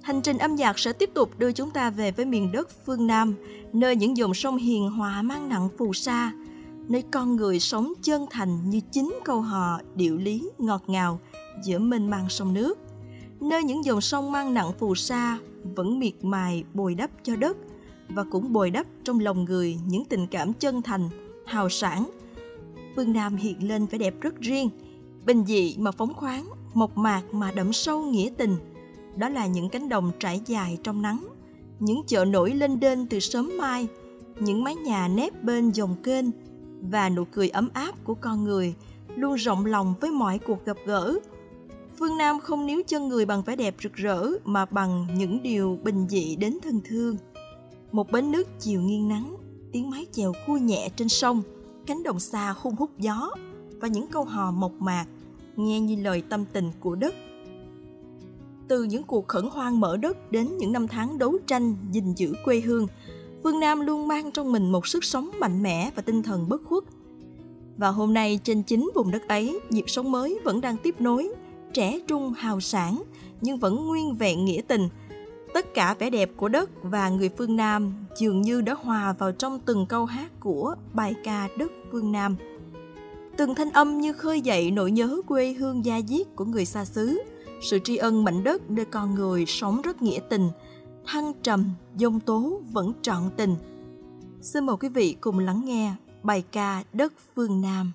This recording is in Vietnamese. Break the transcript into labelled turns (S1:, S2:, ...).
S1: Hành trình âm nhạc sẽ tiếp tục đưa chúng ta về với miền đất phương Nam, nơi những dòng sông hiền hòa mang nặng phù sa, nơi con người sống chân thành như chính câu hò điệu lý ngọt ngào giữa mênh mang sông nước, nơi những dòng sông mang nặng phù sa vẫn miệt mài bồi đắp cho đất và cũng bồi đắp trong lòng người những tình cảm chân thành, hào sảng. Phương Nam hiện lên vẻ đẹp rất riêng, bình dị mà phóng khoáng, mộc mạc mà đậm sâu nghĩa tình. Đó là những cánh đồng trải dài trong nắng, những chợ nổi lênh đênh từ sớm mai, những mái nhà nép bên dòng kênh và nụ cười ấm áp của con người luôn rộng lòng với mọi cuộc gặp gỡ. Phương Nam không níu chân người bằng vẻ đẹp rực rỡ mà bằng những điều bình dị đến thân thương. Một bến nước chiều nghiêng nắng, tiếng mái chèo khui nhẹ trên sông, cánh đồng xa hun hút gió và những câu hò mộc mạc nghe như lời tâm tình của đất. Từ những cuộc khẩn hoang mở đất đến những năm tháng đấu tranh gìn giữ quê hương, Phương Nam luôn mang trong mình một sức sống mạnh mẽ và tinh thần bất khuất. Và hôm nay trên chính vùng đất ấy, nhịp sống mới vẫn đang tiếp nối, trẻ trung hào sảng nhưng vẫn nguyên vẹn nghĩa tình. Tất cả vẻ đẹp của đất và người phương Nam dường như đã hòa vào trong từng câu hát của bài ca đất phương Nam. Từng thanh âm như khơi dậy nỗi nhớ quê hương da diết của người xa xứ, sự tri ân mảnh đất nơi con người sống rất nghĩa tình, thăng trầm, giông tố vẫn trọn tình. Xin mời quý vị cùng lắng nghe bài ca đất phương Nam.